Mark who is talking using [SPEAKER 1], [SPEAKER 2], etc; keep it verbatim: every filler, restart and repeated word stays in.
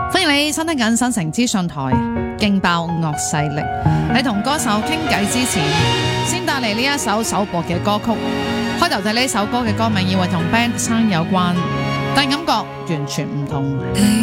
[SPEAKER 1] 歡迎你收聽緊新城資訊台勁爆樂勢力。喺同歌手傾偈之前，先帶嚟呢一首首播嘅歌曲。開頭就呢首歌嘅歌名以為同 band 生有關，但感覺完全唔同。